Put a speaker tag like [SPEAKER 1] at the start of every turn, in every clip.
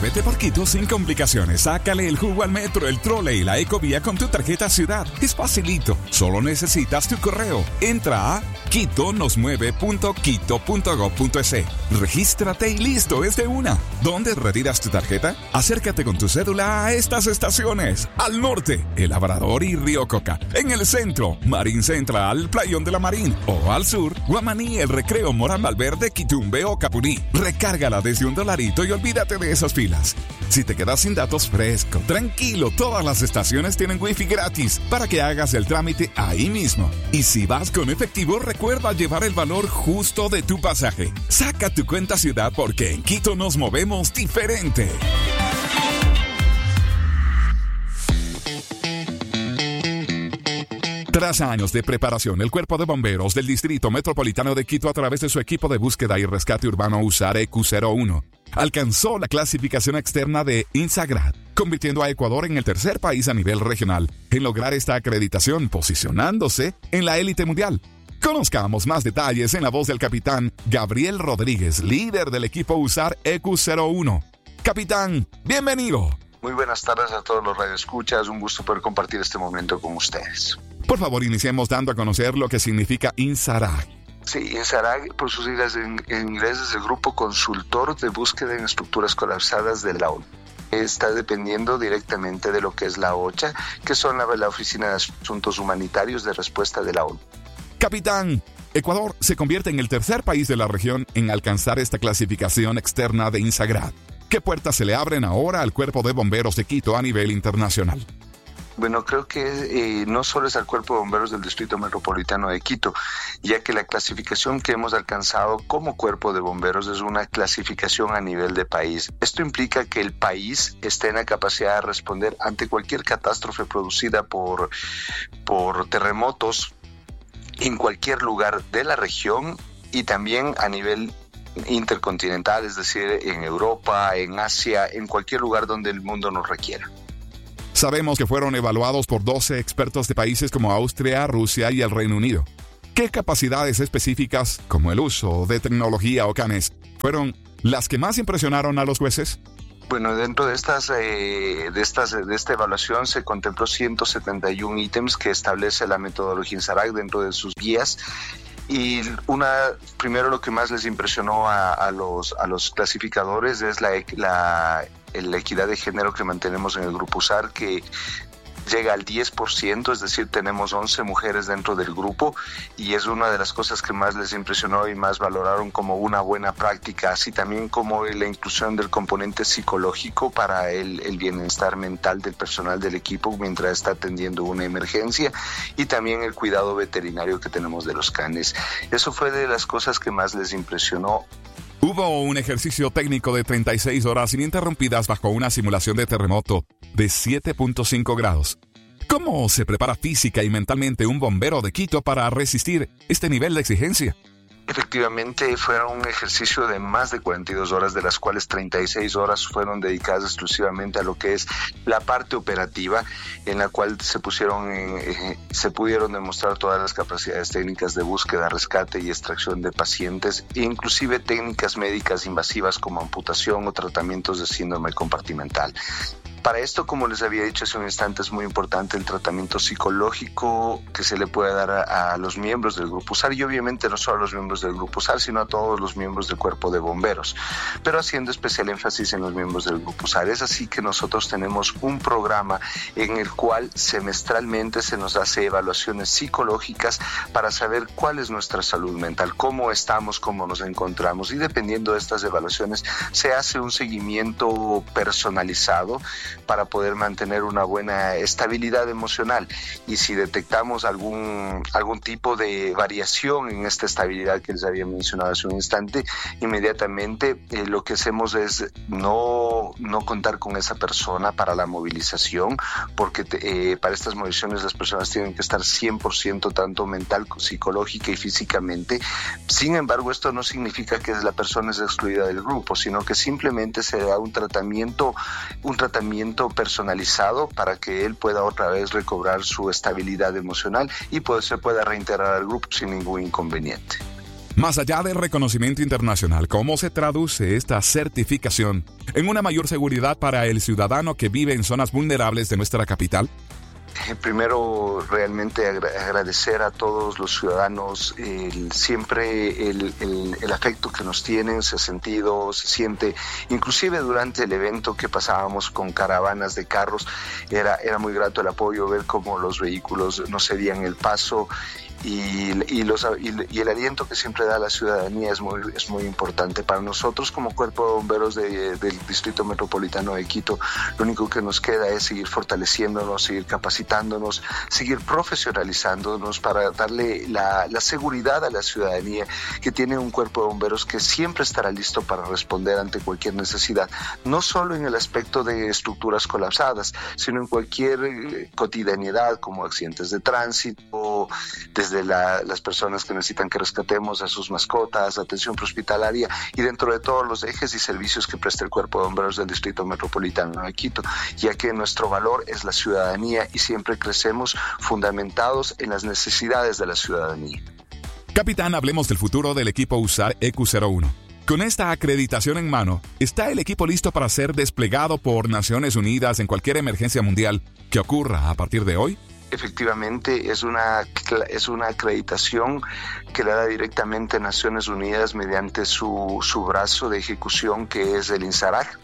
[SPEAKER 1] Muévete por Quito sin complicaciones. Sácale el jugo al metro, el trole y la ecovía con tu tarjeta Ciudad. Es facilito. Solo necesitas tu correo. Entra a quitonosmueve.quito.gov.es. Regístrate y listo, es de una. ¿Dónde retiras tu tarjeta? Acércate con tu cédula a estas estaciones. Al norte, El Labrador y Río Coca. En el centro, Marín Central, Playón de la Marín. O al sur, Guamaní, El Recreo, Morán Valverde, Quitumbe o Capuní. Recárgala desde $1 y olvídate de esas filas. Si te quedas sin datos, fresco, tranquilo, todas las estaciones tienen wifi gratis para que hagas el trámite ahí mismo. Y si vas con efectivo, recuerda llevar el valor justo de tu pasaje. Saca tu cuenta Ciudad porque en Quito nos movemos diferente. Tras años de preparación, el Cuerpo de Bomberos del Distrito Metropolitano de Quito, a través de su equipo de búsqueda y rescate urbano USAR EQ01, alcanzó la clasificación externa de INSAGRAD, convirtiendo a Ecuador en el tercer país a nivel regional en lograr esta acreditación, posicionándose en la élite mundial. Conozcamos más detalles en la voz del capitán Gabriel Rodríguez, líder del equipo USAR EQ01. Capitán, bienvenido.
[SPEAKER 2] Muy buenas tardes a todos los radioescuchas, un gusto poder compartir este momento con ustedes.
[SPEAKER 1] Por favor, iniciemos dando a conocer lo que significa INSARAG.
[SPEAKER 2] Sí, INSARAG, por sus siglas en inglés, es el Grupo Consultor de Búsqueda en Estructuras Colapsadas de la ONU. Está dependiendo directamente de lo que es la OCHA, que son la Oficina de Asuntos Humanitarios de Respuesta de la ONU.
[SPEAKER 1] Capitán, Ecuador se convierte en el tercer país de la región en alcanzar esta clasificación externa de INSAGRAD. ¿Qué puertas se le abren ahora al Cuerpo de Bomberos de Quito a nivel internacional?
[SPEAKER 2] Bueno, creo que no solo es al Cuerpo de Bomberos del Distrito Metropolitano de Quito, ya que la clasificación que hemos alcanzado como Cuerpo de Bomberos es una clasificación a nivel de país. Esto implica que el país esté en la capacidad de responder ante cualquier catástrofe producida por terremotos en cualquier lugar de la región y también a nivel intercontinental, es decir, en Europa, en Asia, en cualquier lugar donde el mundo nos requiera.
[SPEAKER 1] Sabemos que fueron evaluados por 12 expertos de países como Austria, Rusia y el Reino Unido. ¿Qué capacidades específicas, como el uso de tecnología o canes, fueron las que más impresionaron a los jueces?
[SPEAKER 2] Bueno, dentro de esta evaluación se contempló 171 ítems que establece la metodología INSARAG dentro de sus guías. Y primero lo que más les impresionó a los clasificadores es la equidad de género que mantenemos en el Grupo USAR, que llega al 10%, es decir, tenemos 11 mujeres dentro del grupo, y es una de las cosas que más les impresionó y más valoraron como una buena práctica, así también como la inclusión del componente psicológico para el bienestar mental del personal del equipo mientras está atendiendo una emergencia, y también el cuidado veterinario que tenemos de los canes. Eso fue de las cosas que más les impresionó.
[SPEAKER 1] Hubo un ejercicio técnico de 36 horas ininterrumpidas bajo una simulación de terremoto de 7.5 grados. ¿Cómo se prepara física y mentalmente un bombero de Quito para resistir este nivel de exigencia?
[SPEAKER 2] Efectivamente, fue un ejercicio de más de 42 horas, de las cuales 36 horas fueron dedicadas exclusivamente a lo que es la parte operativa, en la cual se pudieron demostrar todas las capacidades técnicas de búsqueda, rescate y extracción de pacientes, e inclusive técnicas médicas invasivas como amputación o tratamientos de síndrome compartimental. Para esto, como les había dicho hace un instante, es muy importante el tratamiento psicológico que se le puede dar a los miembros del Grupo USAR, y obviamente no solo a los miembros del Grupo USAR, sino a todos los miembros del Cuerpo de Bomberos, pero haciendo especial énfasis en los miembros del Grupo USAR. Es así que nosotros tenemos un programa en el cual semestralmente se nos hace evaluaciones psicológicas para saber cuál es nuestra salud mental, cómo estamos, cómo nos encontramos, y dependiendo de estas evaluaciones se hace un seguimiento personalizado para poder mantener una buena estabilidad emocional, y si detectamos algún tipo de variación en esta estabilidad que les había mencionado hace un instante, inmediatamente lo que hacemos es no contar con esa persona para la movilización, porque para estas movilizaciones las personas tienen que estar 100% tanto mental, psicológica y físicamente. Sin embargo, esto no significa que la persona es excluida del grupo, sino que simplemente se da un tratamiento personalizado para que él pueda otra vez recobrar su estabilidad emocional y se pueda reintegrar al grupo sin ningún inconveniente.
[SPEAKER 1] Más allá del reconocimiento internacional, ¿cómo se traduce esta certificación en una mayor seguridad para el ciudadano que vive en zonas vulnerables de nuestra capital?
[SPEAKER 2] Primero, realmente agradecer a todos los ciudadanos siempre el afecto que nos tienen, se siente, inclusive durante el evento que pasábamos con caravanas de carros, era muy grato el apoyo, ver cómo los vehículos nos cedían el paso. Y el aliento que siempre da la ciudadanía es muy importante para nosotros como Cuerpo de Bomberos del Distrito Metropolitano de Quito. Lo único que nos queda es seguir fortaleciéndonos, seguir capacitándonos, seguir profesionalizándonos para darle la seguridad a la ciudadanía, que tiene un Cuerpo de Bomberos que siempre estará listo para responder ante cualquier necesidad, no solo en el aspecto de estructuras colapsadas, sino en cualquier cotidianidad como accidentes de tránsito, desde las personas que necesitan que rescatemos a sus mascotas, atención prehospitalaria y dentro de todos los ejes y servicios que presta el Cuerpo de Bomberos del Distrito Metropolitano de Quito, ya que nuestro valor es la ciudadanía y siempre crecemos fundamentados en las necesidades de la ciudadanía.
[SPEAKER 1] Capitán, hablemos del futuro del equipo USAR EQ01. Con esta acreditación en mano, ¿está el equipo listo para ser desplegado por Naciones Unidas en cualquier emergencia mundial que ocurra a partir de hoy?
[SPEAKER 2] Efectivamente, es una acreditación que le da directamente Naciones Unidas mediante su brazo de ejecución, que es el INSARAG.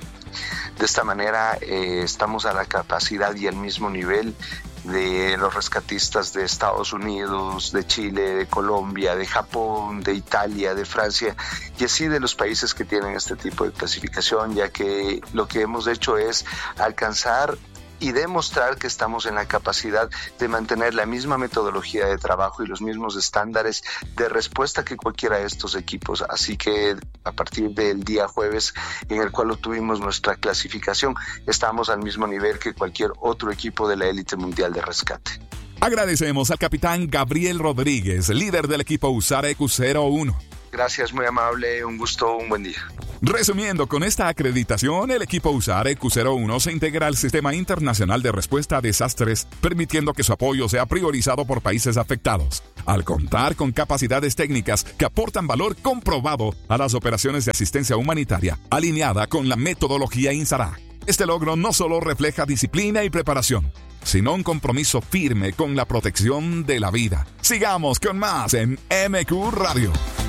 [SPEAKER 2] De esta manera estamos a la capacidad y al mismo nivel de los rescatistas de Estados Unidos, de Chile, de Colombia, de Japón, de Italia, de Francia y así de los países que tienen este tipo de clasificación, ya que lo que hemos hecho es alcanzar y demostrar que estamos en la capacidad de mantener la misma metodología de trabajo y los mismos estándares de respuesta que cualquiera de estos equipos. Así que a partir del día jueves en el cual obtuvimos nuestra clasificación, estamos al mismo nivel que cualquier otro equipo de la élite mundial de rescate.
[SPEAKER 1] Agradecemos al capitán Gabriel Rodríguez, líder del equipo USAR EQ01.
[SPEAKER 2] Gracias, muy amable, un gusto, un buen día.
[SPEAKER 1] Resumiendo, con esta acreditación, el equipo USAR EQ01 se integra al Sistema Internacional de Respuesta a Desastres, permitiendo que su apoyo sea priorizado por países afectados, al contar con capacidades técnicas que aportan valor comprobado a las operaciones de asistencia humanitaria, alineada con la metodología INSARAG. Este logro no solo refleja disciplina y preparación, sino un compromiso firme con la protección de la vida. Sigamos con más en MQ Radio.